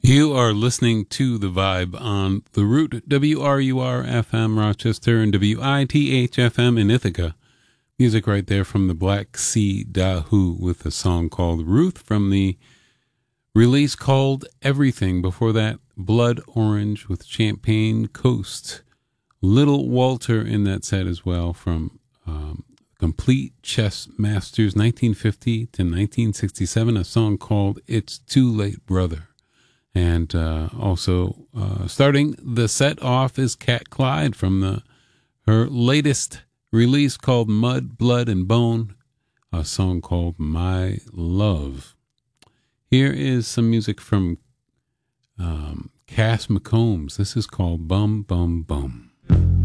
You are listening to The Vibe on The Root, WRUR FM Rochester and WITH FM in Ithaca. Music right there from the Black Sea Dahoo with a song called Ruth from the release called Everything. Before that, Blood Orange with Champagne Coast. Little Walter in that set as well from Complete Chess Masters 1950 to 1967, a song called It's Too Late Brother. And also starting the set off is Cat Clyde from her latest release called Mud, Blood, and Bone, a song called My Love. Here is some music from Cass McCombs. This is called Bum Bum Bum.